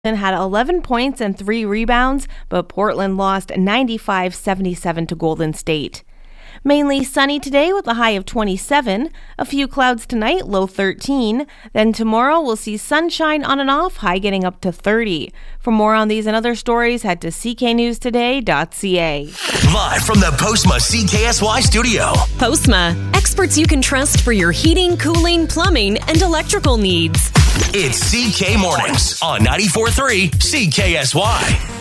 had 11 points and 3 rebounds, but Portland lost 95-77 to Golden State. Mainly sunny today with a high of 27. A few clouds tonight, low 13. Then tomorrow we'll see sunshine on and off, high getting up to 30. For more on these and other stories, head to cknewstoday.ca. Live from the Postma CKSY studio. Postma, experts you can trust for your heating, cooling, plumbing, and electrical needs. It's CK Mornings on 94.3 CKSY.